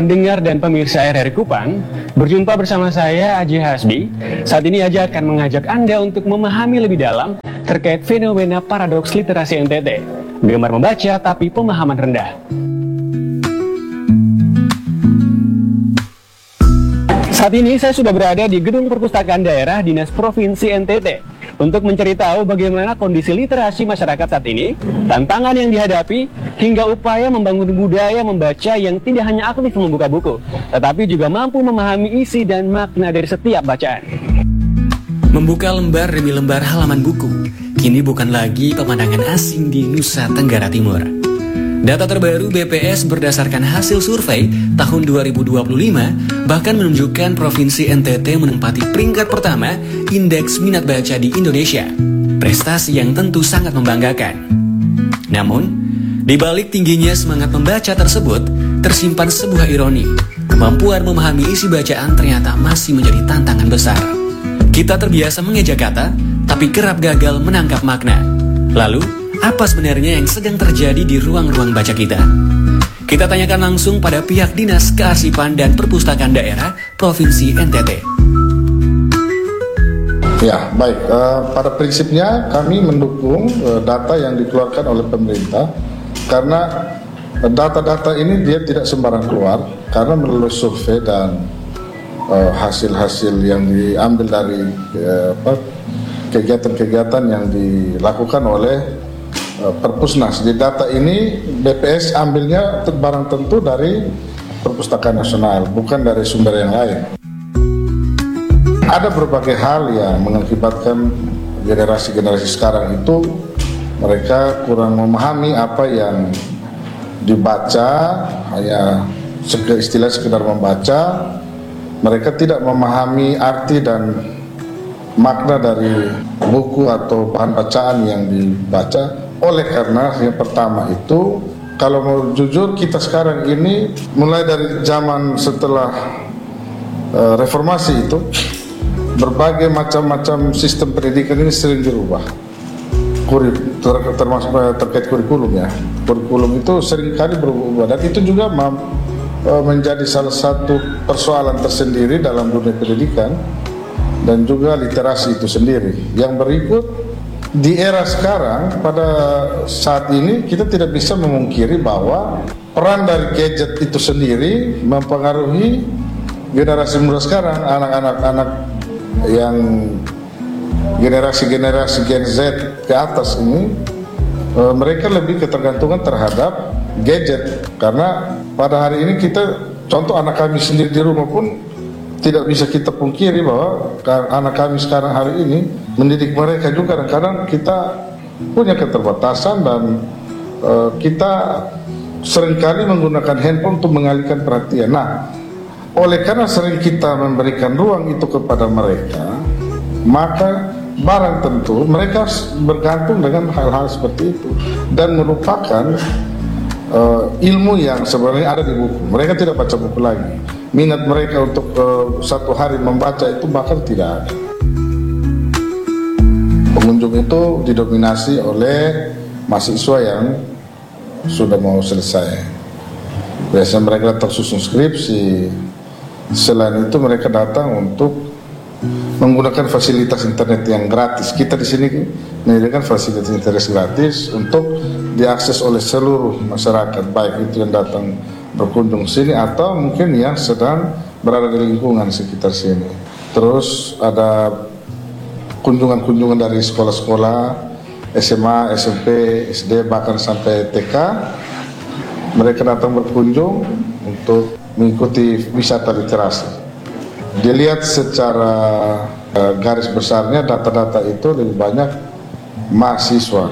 Pendengar dan pemirsa RRI Kupang, berjumpa bersama saya Aji Hasbi. Saat ini Aji akan mengajak Anda untuk memahami lebih dalam terkait fenomena paradoks literasi NTT. Gemar membaca tapi pemahaman rendah. Saat ini saya sudah berada di Gedung Perpustakaan Daerah Dinas Provinsi NTT untuk mencari tahu bagaimana kondisi literasi masyarakat saat ini, tantangan yang dihadapi, hingga upaya membangun budaya membaca yang tidak hanya aktif membuka buku, tetapi juga mampu memahami isi dan makna dari setiap bacaan. Membuka lembar demi lembar halaman buku, kini bukan lagi pemandangan asing di Nusa Tenggara Timur. Data terbaru BPS berdasarkan hasil survei tahun 2025 bahkan menunjukkan Provinsi NTT menempati peringkat pertama indeks minat baca di Indonesia. Prestasi yang tentu sangat membanggakan. Namun, di balik tingginya semangat membaca tersebut, tersimpan sebuah ironi. Kemampuan memahami isi bacaan ternyata masih menjadi tantangan besar. Kita terbiasa mengejak kata, tapi kerap gagal menangkap makna. Lalu, apa sebenarnya yang sedang terjadi di ruang-ruang baca kita? Kita tanyakan langsung pada pihak Dinas Kearsipan dan Perpustakaan Daerah Provinsi NTT. Ya, baik. Pada prinsipnya kami mendukung data yang dikeluarkan oleh pemerintah karena data-data ini dia tidak sembarang keluar karena melalui survei dan hasil-hasil yang diambil dari kegiatan-kegiatan yang dilakukan oleh Perpusnas. Di data ini BPS ambilnya barang tentu dari Perpustakaan Nasional, bukan dari sumber yang lain. Ada berbagai hal yang mengakibatkan generasi-generasi sekarang itu mereka kurang memahami apa yang dibaca, hanya istilah sekedar membaca. Mereka tidak memahami arti dan makna dari buku atau bahan bacaan yang dibaca. Oleh karena yang pertama itu, kalau mau jujur kita sekarang ini mulai dari zaman setelah reformasi itu, berbagai macam-macam sistem pendidikan ini sering dirubah. Termasuk terkait kurikulum ya. Kurikulum itu sering kali berubah dan itu juga menjadi salah satu persoalan tersendiri dalam dunia pendidikan dan juga literasi itu sendiri. Yang berikut, di era sekarang, pada saat ini kita tidak bisa memungkiri bahwa peran dari gadget itu sendiri mempengaruhi generasi muda sekarang, anak-anak yang generasi Gen Z ke atas ini, mereka lebih ketergantungan terhadap gadget karena pada hari ini kita, contoh anak kami sendiri di rumah pun tidak bisa kita pungkiri bahwa anak kami sekarang hari ini mendidik mereka juga kadang-kadang kita punya keterbatasan dan kita seringkali menggunakan handphone untuk mengalihkan perhatian. Nah, oleh karena sering kita memberikan ruang itu kepada mereka, maka barang tentu mereka bergantung dengan hal-hal seperti itu dan merupakan ilmu yang sebenarnya ada di buku. Mereka tidak baca buku lagi. Minat mereka untuk satu hari membaca itu bahkan tidak ada. Pengunjung itu didominasi oleh mahasiswa yang sudah mau selesai. Biasanya mereka tersusun skripsi. Selain itu mereka datang untuk menggunakan fasilitas internet yang gratis. Kita di sini menyediakan fasilitas internet gratis untuk diakses oleh seluruh masyarakat, baik itu yang datang berkunjung sini atau mungkin yang sedang berada di lingkungan sekitar sini. Terus ada kunjungan-kunjungan dari sekolah-sekolah SMA, SMP, SD, bahkan sampai TK. Mereka datang berkunjung untuk mengikuti wisata literasi. Dilihat secara garis besarnya data-data itu lebih banyak mahasiswa.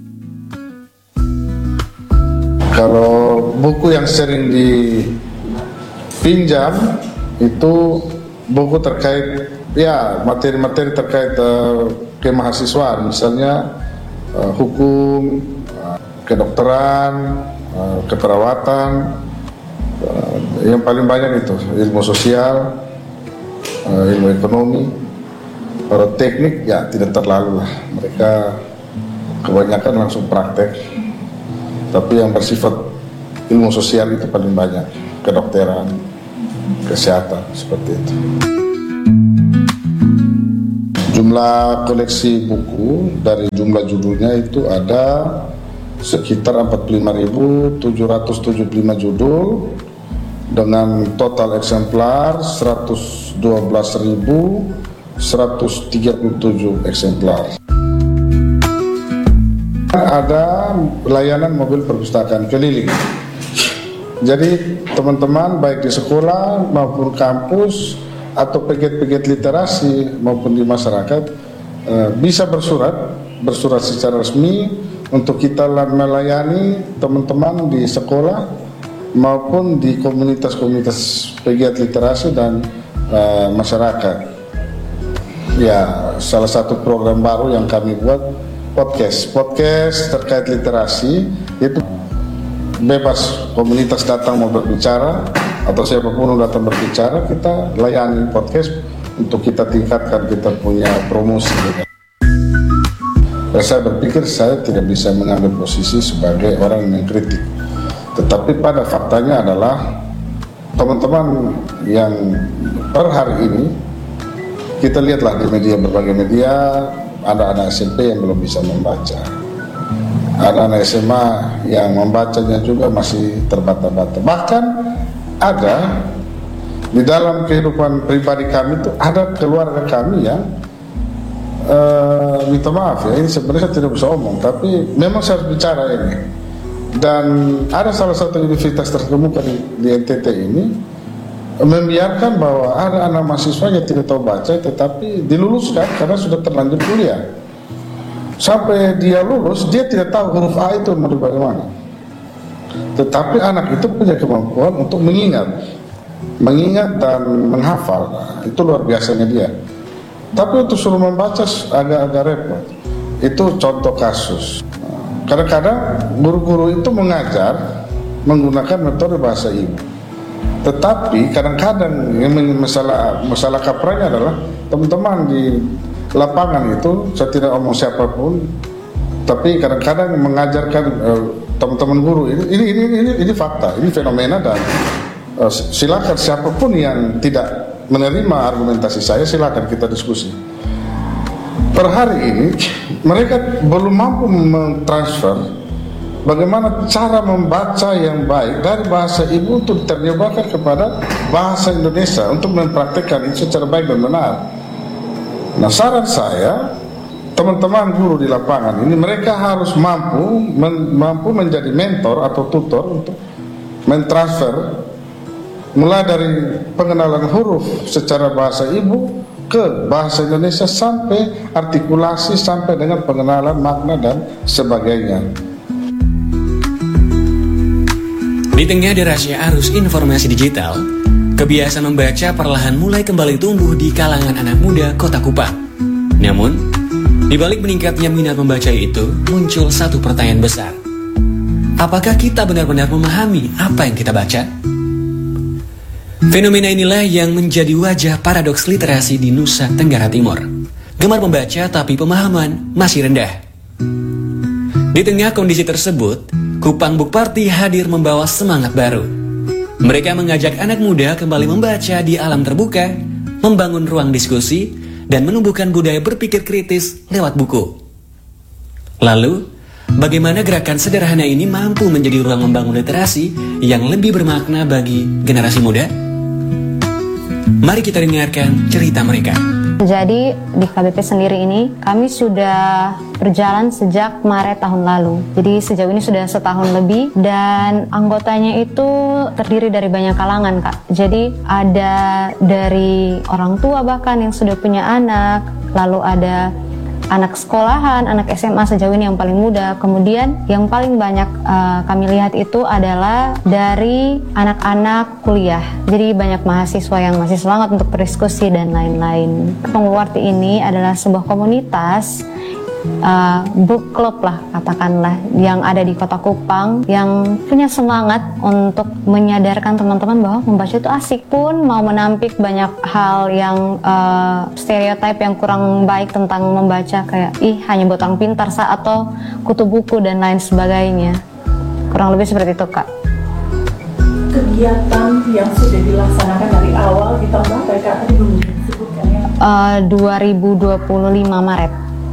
Kalau buku yang sering dipinjam itu buku terkait ya materi-materi terkait kemahasiswaan, misalnya hukum, kedokteran, keperawatan, yang paling banyak itu ilmu sosial, ilmu ekonomi. Kalau teknik ya tidak terlalu lah, mereka kebanyakan langsung praktek. Tapi yang bersifat ilmu sosial itu paling banyak. kedokteran, kesehatan, seperti itu. Jumlah koleksi buku dari jumlah judulnya itu ada sekitar 45.775 judul dengan total eksemplar 112.137 eksemplar. Ada layanan mobil perpustakaan keliling. Jadi teman-teman baik di sekolah maupun kampus atau pegiat-pegiat literasi maupun di masyarakat bisa bersurat secara resmi untuk kita melayani teman-teman di sekolah maupun di komunitas-komunitas pegiat literasi dan masyarakat. Ya, salah satu program baru yang kami buat podcast terkait literasi, itu bebas komunitas datang mau berbicara atau siapapun yang datang berbicara, kita layani podcast untuk kita tingkatkan kita punya promosi. Saya berpikir saya tidak bisa mengambil posisi sebagai orang yang kritik, tetapi pada faktanya adalah teman-teman yang per hari ini kita lihatlah di media, berbagai media, ada anak SMP yang belum bisa membaca, ada anak SMA yang membacanya juga masih terbata-bata, bahkan ada di dalam kehidupan pribadi kami itu ada keluarga kami yang minta maaf ya, ini sebenarnya saya tidak bisa omong, tapi memang saya harus bicara ini. Dan ada salah satu universitas terkemuka di NTT ini membiarkan bahwa ada anak mahasiswa yang tidak tahu baca tetapi diluluskan karena sudah terlanjur kuliah. Sampai dia lulus, dia tidak tahu huruf A itu mau bagaimana. Tetapi anak itu punya kemampuan untuk mengingat dan menghafal. Nah, itu luar biasanya dia. Tapi untuk suruh membaca agak repot. Itu contoh kasus. Kadang-kadang guru-guru itu mengajar menggunakan metode bahasa ibu. Tetapi kadang-kadang yang masalah kaprahnya adalah teman-teman di lapangan itu, saya tidak omong siapapun, tapi kadang-kadang mengajarkan teman-teman guru ini fakta, ini fenomena, dan silakan siapapun yang tidak menerima argumentasi saya, silakan kita diskusi. Per hari ini mereka belum mampu mentransfer bagaimana cara membaca yang baik dari bahasa ibu untuk diterjemahkan kepada bahasa Indonesia untuk mempraktekkan itu secara baik dan benar. Nah, saran saya, teman-teman guru di lapangan ini mereka harus mampu menjadi mentor atau tutor untuk mentransfer mulai dari pengenalan huruf secara bahasa ibu ke bahasa Indonesia sampai artikulasi sampai dengan pengenalan makna dan sebagainya. Di tengah derasnya arus informasi digital, kebiasaan membaca perlahan mulai kembali tumbuh di kalangan anak muda Kota Kupang. Namun, di balik meningkatnya minat membaca itu, muncul satu pertanyaan besar. Apakah kita benar-benar memahami apa yang kita baca? Fenomena inilah yang menjadi wajah paradoks literasi di Nusa Tenggara Timur. Gemar membaca tapi pemahaman masih rendah. Di tengah kondisi tersebut, Kupang Book Party hadir membawa semangat baru. Mereka mengajak anak muda kembali membaca di alam terbuka, membangun ruang diskusi, dan menumbuhkan budaya berpikir kritis lewat buku. Lalu, bagaimana gerakan sederhana ini mampu menjadi ruang membangun literasi yang lebih bermakna bagi generasi muda? Mari kita dengarkan cerita mereka. Jadi di KBP sendiri ini kami sudah berjalan sejak Maret tahun lalu. Jadi sejauh ini sudah setahun lebih dan anggotanya itu terdiri dari banyak kalangan, Kak. Jadi ada dari orang tua bahkan yang sudah punya anak, lalu ada anak sekolahan, anak SMA sejauh ini yang paling muda. Kemudian yang paling banyak kami lihat itu adalah dari anak-anak kuliah. Jadi banyak mahasiswa yang masih semangat untuk berdiskusi dan lain-lain. Kupang Book Party ini adalah sebuah komunitas book club lah katakanlah yang ada di Kota Kupang yang punya semangat untuk menyadarkan teman-teman bahwa membaca itu asik, pun mau menampik banyak hal yang stereotip yang kurang baik tentang membaca, kayak hanya buat orang pintar atau kutu buku dan lain sebagainya. Kurang lebih seperti itu, Kak. kegiatan yang sudah dilaksanakan dari awal di tahun berapa ya Kak? Tadi belum disebutkan ya. 2025 Maret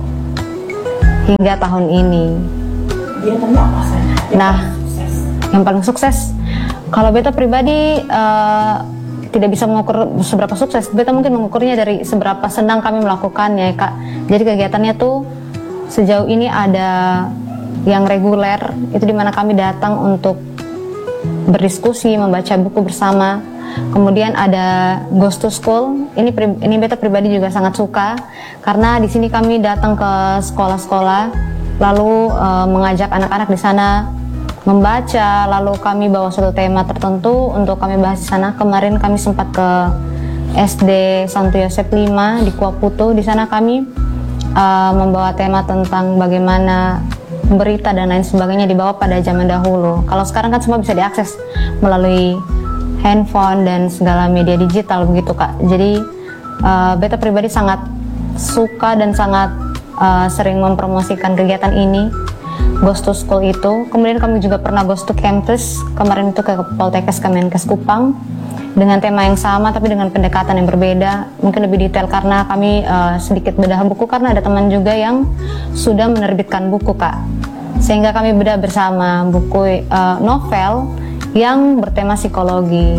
hingga tahun ini. Kegiatannya apa saja? Nah, yang paling sukses, kalau beta pribadi tidak bisa mengukur seberapa sukses. Beta mungkin mengukurnya dari seberapa senang kami melakukannya, Kak. Jadi kegiatannya tuh sejauh ini ada yang reguler, itu dimana kami datang untuk berdiskusi, membaca buku bersama. Kemudian ada Ghost to School. Ini beta pribadi juga sangat suka karena di sini kami datang ke sekolah-sekolah, lalu mengajak anak-anak di sana membaca, lalu kami bawa suatu tema tertentu untuk kami bahas di sana. Kemarin kami sempat ke SD Santo Yosep 5 di Kuaputu. Di sana kami membawa tema tentang bagaimana berita dan lain sebagainya dibawa pada zaman dahulu. Kalau sekarang kan semua bisa diakses melalui handphone dan segala media digital begitu Kak. Jadi beta pribadi sangat suka dan sangat sering mempromosikan kegiatan ini, Ghost to School itu. Kemudian kami juga pernah Ghost to Campus, kemarin itu ke Poltekkes Kemenkes Kupang dengan tema yang sama tapi dengan pendekatan yang berbeda, mungkin lebih detail karena kami sedikit bedah buku karena ada teman juga yang sudah menerbitkan buku Kak, sehingga kami bedah bersama buku novel yang bertema psikologi.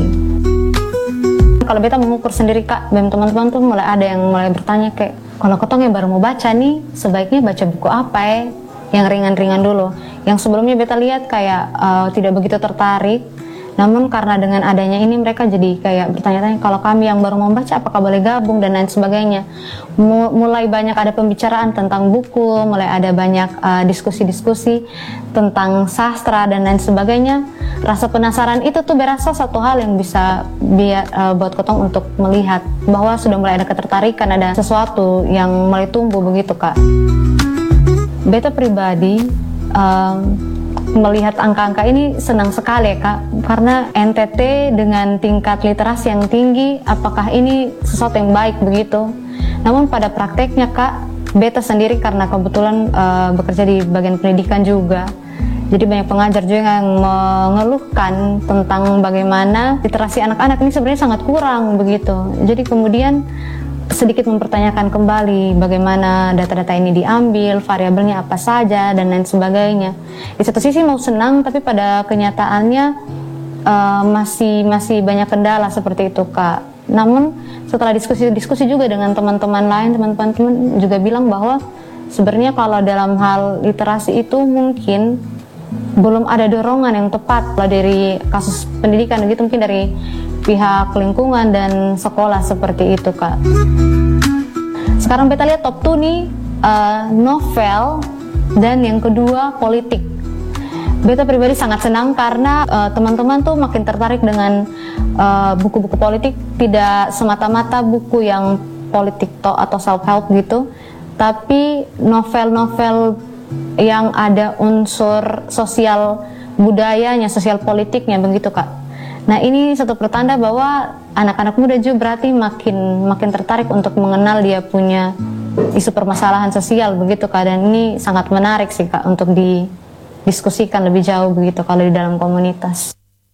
Kalau beta mengukur sendiri Kak, dan teman-teman tuh mulai ada yang mulai bertanya kayak, kalau ketong yang baru mau baca nih, sebaiknya baca buku apa ya? Yang ringan-ringan dulu. Yang sebelumnya beta lihat kayak tidak begitu tertarik. Namun karena dengan adanya ini mereka jadi kayak bertanya-tanya, kalau kami yang baru membaca apakah boleh gabung dan lain sebagainya. Mulai banyak ada pembicaraan tentang buku, mulai ada banyak diskusi-diskusi tentang sastra dan lain sebagainya. Rasa penasaran itu tuh berasa satu hal yang bisa buat kotong untuk melihat bahwa sudah mulai ada ketertarikan, ada sesuatu yang mulai tumbuh begitu Kak. Beta pribadi melihat angka-angka ini senang sekali ya Kak, karena NTT dengan tingkat literasi yang tinggi, apakah ini sesuatu yang baik begitu? Namun pada prakteknya Kak, beta sendiri karena kebetulan bekerja di bagian pendidikan juga, jadi banyak pengajar juga yang mengeluhkan tentang bagaimana literasi anak-anak ini sebenarnya sangat kurang begitu. Jadi kemudian sedikit mempertanyakan kembali bagaimana data-data ini diambil, variabelnya apa saja dan lain sebagainya. Di satu sisi mau senang, tapi pada kenyataannya masih banyak kendala seperti itu Kak. Namun setelah diskusi juga dengan teman-teman lain, teman-teman juga bilang bahwa sebenarnya kalau dalam hal literasi itu mungkin belum ada dorongan yang tepat dari kasus pendidikan gitu, mungkin dari pihak lingkungan dan sekolah seperti itu Kak. Sekarang beta lihat top 2 nih, novel dan yang kedua politik. Beta pribadi sangat senang karena teman-teman tuh makin tertarik dengan buku-buku politik, tidak semata-mata buku yang politik atau self-help gitu, tapi novel-novel yang ada unsur sosial budayanya, sosial politiknya begitu Kak. Nah ini satu pertanda bahwa anak-anak muda juga berarti makin tertarik untuk mengenal dia punya isu permasalahan sosial begitu Kak. Dan ini sangat menarik sih Kak untuk didiskusikan lebih jauh begitu kalau di dalam komunitas.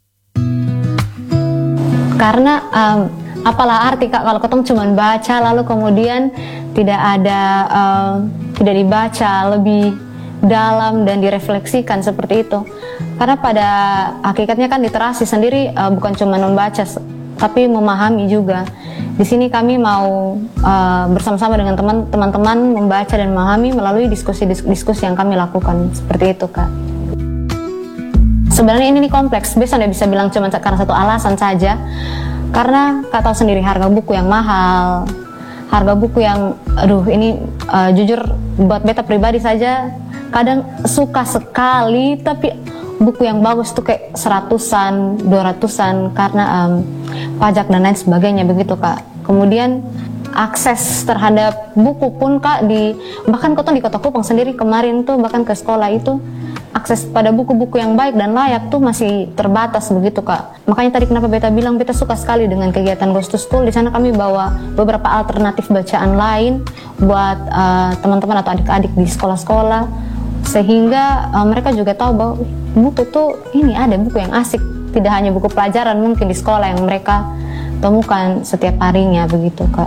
Karena apalah arti Kak kalau ketong cuma baca lalu kemudian tidak dibaca lebih dalam dan direfleksikan seperti itu. Karena pada hakikatnya kan literasi sendiri bukan cuma membaca tapi memahami juga. Di sini kami mau bersama-sama dengan teman-teman membaca dan memahami melalui diskusi yang kami lakukan seperti itu Kak. Sebenarnya ini kompleks, biasa nggak bisa bilang cuma karena satu alasan saja. Karena Kak tahu sendiri harga buku yang mahal, harga buku yang ini jujur buat beta pribadi saja kadang suka sekali, tapi buku yang bagus tuh kayak 100-an, 200-an karena pajak dan lain sebagainya begitu Kak. Kemudian akses terhadap buku pun Kak bahkan di Kota Kupang sendiri kemarin tuh bahkan ke sekolah itu akses pada buku-buku yang baik dan layak tuh masih terbatas begitu Kak. Makanya tadi kenapa beta bilang beta suka sekali dengan kegiatan Ghost to School. Di sana kami bawa beberapa alternatif bacaan lain buat teman-teman atau adik-adik di sekolah-sekolah, sehingga mereka juga tahu bahwa buku tuh ini ada buku yang asik tidak hanya buku pelajaran mungkin di sekolah yang mereka temukan setiap harinya begitu Kak.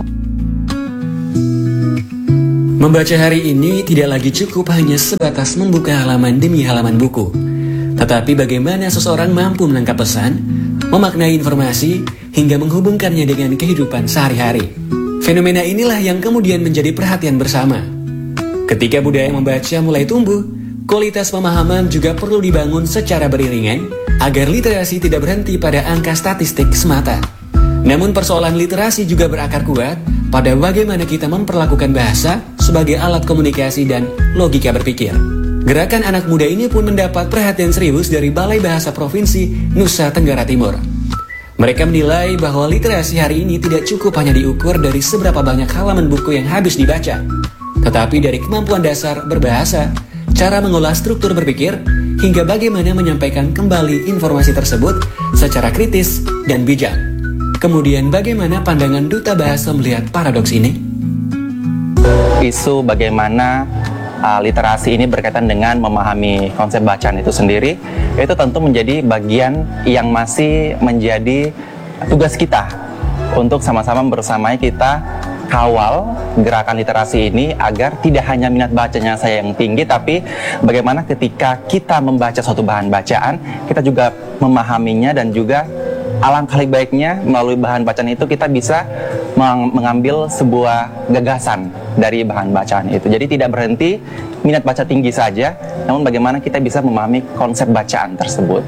Membaca hari ini tidak lagi cukup hanya sebatas membuka halaman demi halaman buku, tetapi bagaimana seseorang mampu menangkap pesan, memaknai informasi, hingga menghubungkannya dengan kehidupan sehari-hari. Fenomena inilah yang kemudian menjadi perhatian bersama. Ketika budaya membaca mulai tumbuh, kualitas pemahaman juga perlu dibangun secara beriringan agar literasi tidak berhenti pada angka statistik semata. Namun persoalan literasi juga berakar kuat pada bagaimana kita memperlakukan bahasa sebagai alat komunikasi dan logika berpikir. Gerakan anak muda ini pun mendapat perhatian serius dari Balai Bahasa Provinsi Nusa Tenggara Timur. Mereka menilai bahwa literasi hari ini tidak cukup hanya diukur dari seberapa banyak halaman buku yang habis dibaca, tetapi dari kemampuan dasar berbahasa, cara mengolah struktur berpikir, hingga bagaimana menyampaikan kembali informasi tersebut secara kritis dan bijak. Kemudian bagaimana pandangan Duta Bahasa melihat paradoks ini? Isu bagaimana literasi ini berkaitan dengan memahami konsep bacaan itu sendiri, itu tentu menjadi bagian yang masih menjadi tugas kita untuk sama-sama bersamai kita kawal gerakan literasi ini agar tidak hanya minat bacanya saya yang tinggi, tapi bagaimana ketika kita membaca suatu bahan bacaan, kita juga memahaminya dan juga alangkah lebih baiknya melalui bahan bacaan itu kita bisa mengambil sebuah gagasan dari bahan bacaan itu. Jadi tidak berhenti minat baca tinggi saja, namun bagaimana kita bisa memahami konsep bacaan tersebut.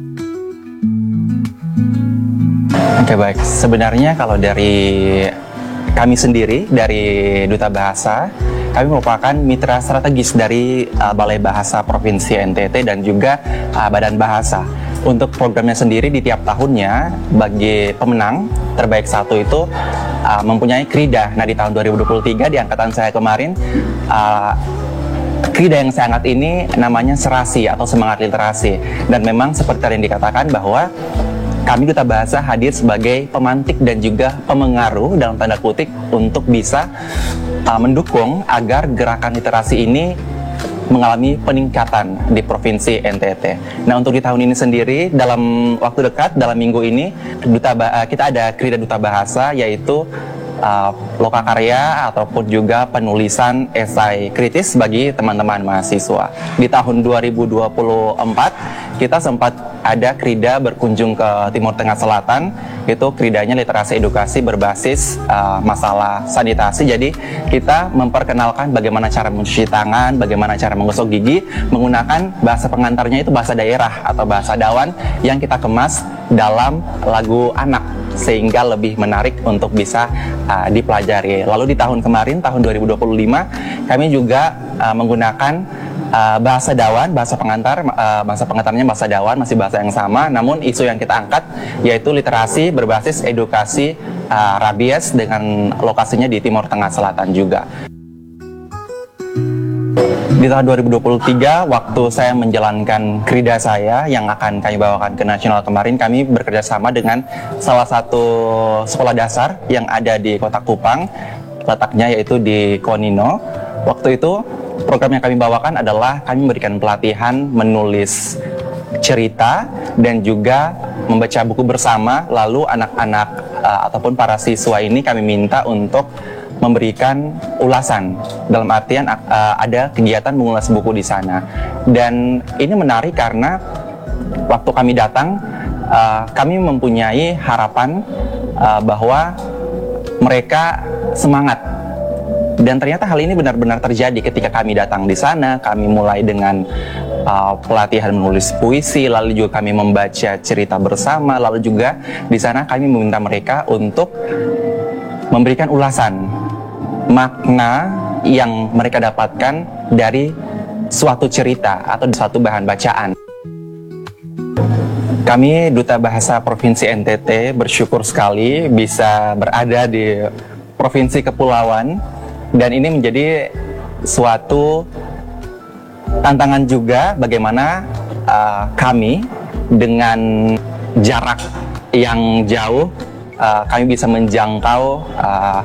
Oke, baik. Sebenarnya kalau dari kami sendiri, dari Duta Bahasa, kami merupakan mitra strategis dari Balai Bahasa Provinsi NTT dan juga Badan Bahasa. Untuk programnya sendiri di tiap tahunnya, bagi pemenang terbaik satu itu mempunyai krida. Nah, di tahun 2023 di angkatan saya kemarin, krida yang saya angkat ini namanya serasi atau semangat literasi. Dan memang seperti yang dikatakan bahwa kami Duta Bahasa hadir sebagai pemantik dan juga pemengaruh dalam tanda kutip untuk bisa mendukung agar gerakan literasi ini mengalami peningkatan di Provinsi NTT. Nah, untuk di tahun ini sendiri, dalam waktu dekat, dalam minggu ini, kita ada krida Duta Bahasa, yaitu lokakarya ataupun juga penulisan esai kritis bagi teman-teman mahasiswa. Di tahun 2024 kita sempat ada krida berkunjung ke Timur Tengah Selatan, itu kridanya literasi edukasi berbasis masalah sanitasi. Jadi kita memperkenalkan bagaimana cara mencuci tangan, bagaimana cara menggosok gigi menggunakan bahasa pengantarnya itu bahasa daerah atau bahasa Dawan yang kita kemas dalam lagu anak, sehingga lebih menarik untuk bisa dipelajari. Lalu di tahun kemarin, tahun 2025, kami juga menggunakan bahasa Dawan, bahasa pengantarnya bahasa Dawan, masih bahasa yang sama, namun isu yang kita angkat yaitu literasi berbasis edukasi rabies dengan lokasinya di Timur Tengah Selatan juga. Di tahun 2023, waktu saya menjalankan krida saya yang akan kami bawakan ke nasional kemarin, kami bekerja sama dengan salah satu sekolah dasar yang ada di Kota Kupang, letaknya yaitu di Konino. Waktu itu program yang kami bawakan adalah kami memberikan pelatihan menulis cerita dan juga membaca buku bersama. Lalu anak-anak ataupun para siswa ini kami minta untuk memberikan ulasan, dalam artian ada kegiatan mengulas buku di sana. Dan ini menarik karena waktu kami datang, kami mempunyai harapan bahwa mereka semangat. Dan ternyata hal ini benar-benar terjadi ketika kami datang di sana. Kami mulai dengan pelatihan menulis puisi, lalu juga kami membaca cerita bersama, lalu juga di sana kami meminta mereka untuk memberikan ulasan makna yang mereka dapatkan dari suatu cerita atau suatu bahan bacaan. Kami Duta Bahasa Provinsi NTT bersyukur sekali bisa berada di Provinsi Kepulauan, dan ini menjadi suatu tantangan juga bagaimana kami dengan jarak yang jauh kami bisa menjangkau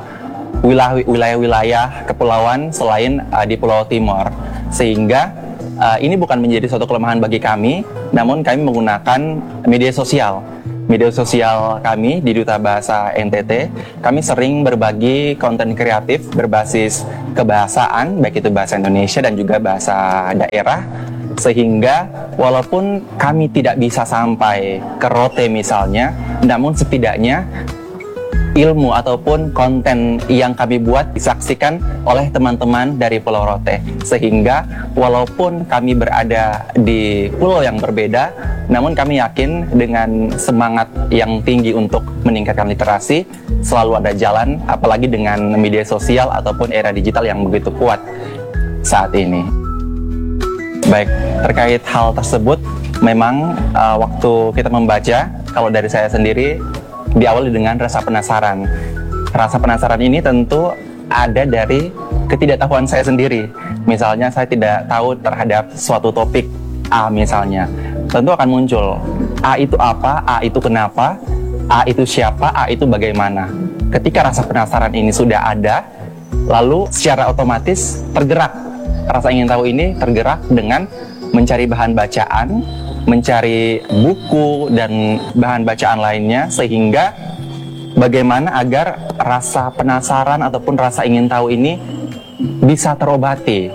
wilayah-wilayah kepulauan selain di Pulau Timor, sehingga ini bukan menjadi suatu kelemahan bagi kami, namun kami menggunakan media sosial. Media sosial kami di Duta Bahasa NTT, kami sering berbagi konten kreatif berbasis kebahasaan, baik itu bahasa Indonesia dan juga bahasa daerah, sehingga walaupun kami tidak bisa sampai ke Rote misalnya, namun setidaknya ilmu ataupun konten yang kami buat disaksikan oleh teman-teman dari Pulau Rote, sehingga walaupun kami berada di pulau yang berbeda, namun kami yakin dengan semangat yang tinggi untuk meningkatkan literasi selalu ada jalan, apalagi dengan media sosial ataupun era digital yang begitu kuat saat ini. Baik, terkait hal tersebut, memang waktu kita membaca, kalau dari saya sendiri diawali dengan rasa penasaran. Rasa penasaran ini tentu ada dari ketidaktahuan saya sendiri. Misalnya saya tidak tahu terhadap suatu topik A misalnya. Tentu akan muncul A itu apa, A itu kenapa, A itu siapa, A itu bagaimana. Ketika rasa penasaran ini sudah ada, lalu secara otomatis tergerak. Rasa ingin tahu ini tergerak dengan mencari bahan bacaan, mencari buku dan bahan bacaan lainnya, sehingga bagaimana agar rasa penasaran ataupun rasa ingin tahu ini bisa terobati.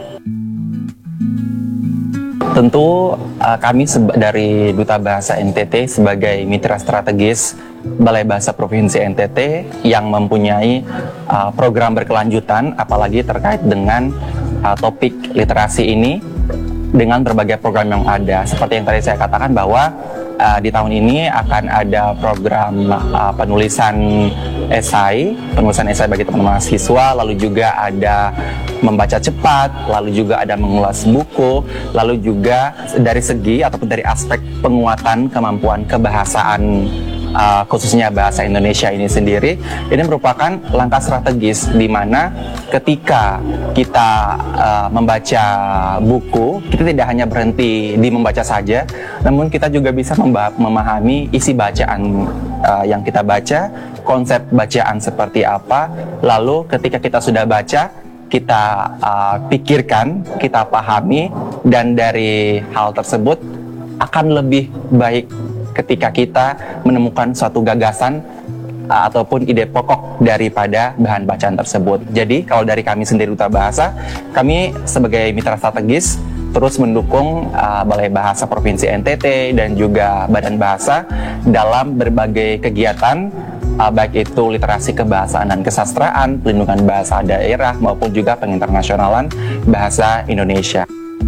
Tentu kami dari Duta Bahasa NTT sebagai mitra strategis Balai Bahasa Provinsi NTT yang mempunyai program berkelanjutan, apalagi terkait dengan topik literasi ini, dengan berbagai program yang ada. Seperti yang tadi saya katakan bahwa di tahun ini akan ada program penulisan esai bagi teman-teman mahasiswa, lalu juga ada membaca cepat, lalu juga ada mengulas buku, lalu juga dari segi ataupun dari aspek penguatan kemampuan kebahasaan khususnya bahasa Indonesia ini sendiri. Ini merupakan langkah strategis di mana ketika kita membaca buku, kita tidak hanya berhenti di membaca saja, namun kita juga bisa memahami isi bacaan yang kita baca, konsep bacaan seperti apa, lalu ketika kita sudah baca, kita pikirkan, kita pahami, dan dari hal tersebut akan lebih baik ketika kita menemukan suatu gagasan ataupun ide pokok daripada bahan bacaan tersebut. Jadi kalau dari kami sendiri Duta Bahasa, kami sebagai mitra strategis terus mendukung Balai Bahasa Provinsi NTT dan juga Badan Bahasa dalam berbagai kegiatan, baik itu literasi kebahasaan dan kesastraan, pelindungan bahasa daerah, maupun juga penginternasionalan bahasa Indonesia.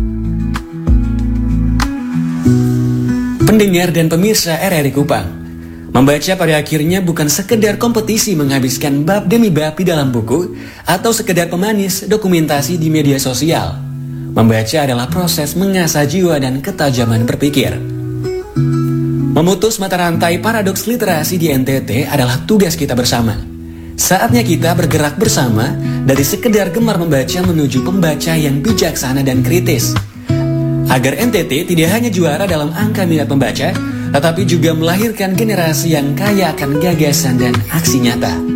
Pendengar dan pemirsa RRI Kupang, membaca pada akhirnya bukan sekedar kompetisi menghabiskan bab demi bab di dalam buku atau sekedar pemanis dokumentasi di media sosial. Membaca adalah proses mengasah jiwa dan ketajaman berpikir. Memutus mata rantai paradoks literasi di NTT adalah tugas kita bersama. Saatnya kita bergerak bersama dari sekedar gemar membaca menuju pembaca yang bijaksana dan kritis. Agar NTT tidak hanya juara dalam angka minat pembaca, tetapi juga melahirkan generasi yang kaya akan gagasan dan aksi nyata.